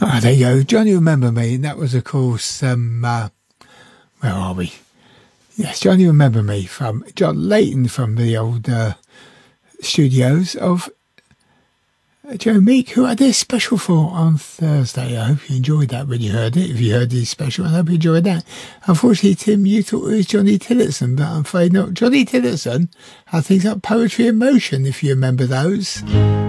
Ah, there you go. Johnny Remember Me. And that was, of course, where are we? Yes, Johnny Remember Me from John Layton from the old studios of Joe Meek, who had this special for on Thursday. I hope you enjoyed that when you heard it. If you heard his special, I hope you enjoyed that. Unfortunately, Tim, you thought it was Johnny Tillotson, but I'm afraid not. Johnny Tillotson had things like Poetry in Motion, if you remember those.